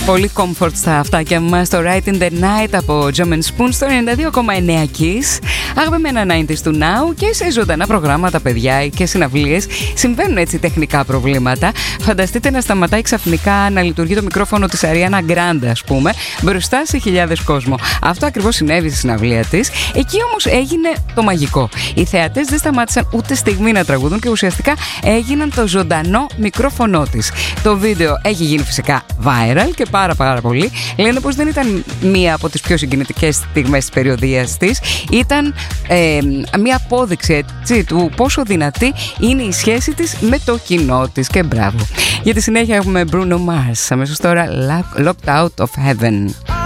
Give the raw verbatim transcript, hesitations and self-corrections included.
Πολύ comfort στα αυτάκια μας. Το Right in the Night από Jam and Spoon στο ενενήντα δύο κόμμα εννέα Kiss. Αγαπημένα ενενήντα του Now και σε ζωντανά προγράμματα, παιδιά, και συναυλίες συμβαίνουν έτσι τεχνικά προβλήματα. Φανταστείτε να σταματάει ξαφνικά να λειτουργεί το μικρόφωνο της Ariana Grande, ας πούμε, μπροστά σε χιλιάδες κόσμο. Αυτό ακριβώς συνέβη στη συναυλία της. Εκεί όμως έγινε το μαγικό. Οι θεατές δεν σταμάτησαν ούτε στιγμή να τραγουδούν και ουσιαστικά έγιναν το ζωντανό μικρόφωνο της. Το βίντεο έχει γίνει φυσικά viral και πάρα πάρα πολύ. Λένε πως δεν ήταν μία από τις πιο συγκινητικές στιγμές της περιοδίας της. Ήταν ε, μία απόδειξη, έτσι, του πόσο δυνατή είναι η σχέση της με το κοινό της. Και μπράβο. Για τη συνέχεια έχουμε Bruno Mars. Αμέσως τώρα Locked Out of Heaven.